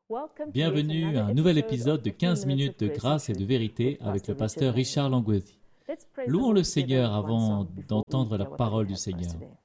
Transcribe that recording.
Bienvenue à un nouvel épisode de 15 minutes de grâce et de vérité avec le pasteur Richard Langouzi. Louons le Seigneur avant d'entendre la parole du Seigneur.